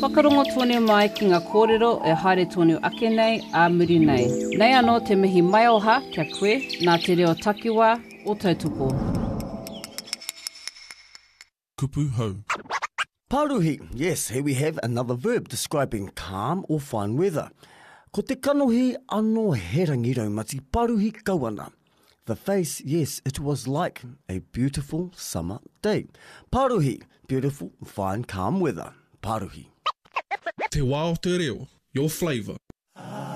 Whakarongo tōne mai ki ngā kōrero e haere tōne ake nei a muri nei. Nei anō te mihi mai oha kia koe nā te reo takiwā o tautoko. Kupu hau. Paruhi. Yes, here we have another verb describing calm or fine weather. Ko te kanohi anō he rangiraumati paruhi kauana. The face, yes, it was like a beautiful summer day. Paruhi, beautiful, fine, calm weather. Paruhi. Te wā o te reo, your flavour.